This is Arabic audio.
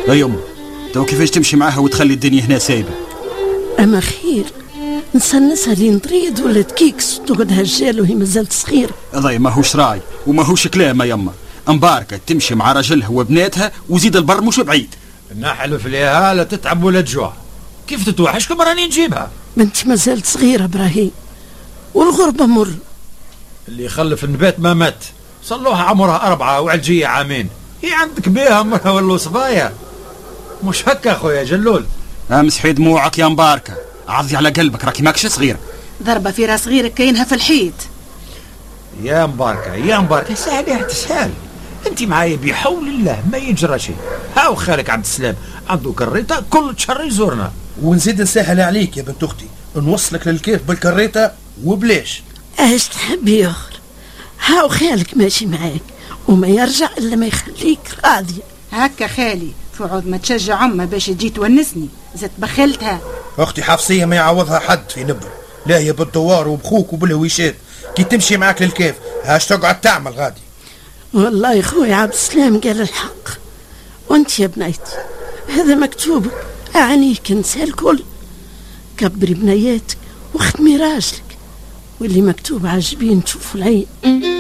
يا يما تو كيفاش تمشي معاها وتخلي الدنيا هنا سايبة؟ أما خير نسنسها لين تريد ولا تكيكس وتقعد هالجال وهي مازالت صغيرة. الله ماهوش راي وماهوش كلام يا يما. مباركة تمشي مع رجلها وبناتها وزيد البر مش بعيد. نحلف ليها لا تتعب ولا تجوع. كيف تتوحش كم راني نجيبها؟ بنتي مازالت صغيرة إبراهيم والغربة مر. اللي يخلف النبات ما مات. صلوها عمرها 4 وعلجية عامين. هي عندك بيها عمرها ولا صبايا؟ مش هكا خويا جلول. امسحي دموعك يا مباركة، عضي على قلبك راكي ماكش صغيرة. ضربة في راس غيرك كاينها في الحيط. يا مباركة سهل تسهل. انت معايا بحول الله ما يجرى شيء. هاو خالك عبد السلام عنده كريطة كل شهر يزورنا. ونزيد نسهل عليك يا بنت اختي نوصلك للكيف بالكريطة وبلاش. ايش تحبي يا اخر؟ هاو خالك ماشي معاك وما يرجع الا ما يخليك راضية. هكا خالي فعود ما تشجع امه باش تجي تونسني زت بخلتها. اختي حفصية ما يعوضها حد في نبر، لا هي بالدوار وبخوك وبالهويشات. كي تمشي معاك للكيف هاش تقعد تعمل غادي. والله يا خويا عبد السلام قال الحق. وانت يا بنيتي هذا مكتوب اعنيك انسى الكل. كبري بنياتك واختمي راجلك واللي مكتوب عجبين تشوفوا العين.